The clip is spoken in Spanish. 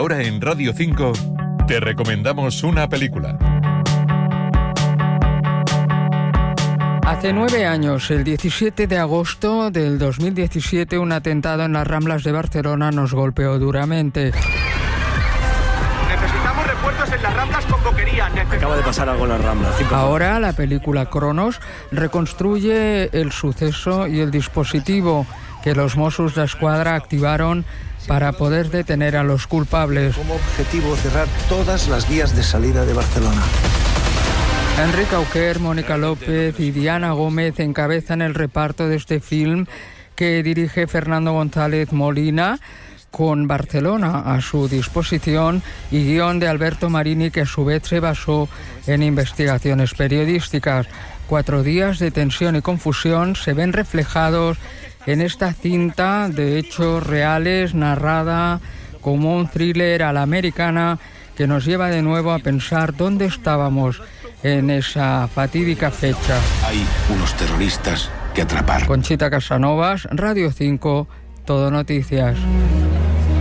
ahora en Radio 5 te recomendamos una película. Hace 9 años, el 17 de agosto del 2017, un atentado en las Ramblas de Barcelona nos golpeó duramente. Necesitamos refuerzos en las Ramblas con boquería. Acaba de pasar algo en las Ramblas. Ahora la película Cronos reconstruye el suceso y el dispositivo que los Mossos d'Esquadra activaron para poder detener a los culpables. Como objetivo cerrar todas las vías de salida de Barcelona. Enrique Auquer, Mónica López y Diana Gómez encabezan el reparto de este film que dirige Fernando González Molina, con Barcelona a su disposición y guión de Alberto Marini, que a su vez se basó en investigaciones periodísticas. 4 días de tensión y confusión se ven reflejados en esta cinta de hechos reales, narrada como un thriller a la americana, que nos lleva de nuevo a pensar dónde estábamos en esa fatídica fecha. Hay unos terroristas que atrapar. Conchita Casanovas, Radio 5, Todo Noticias.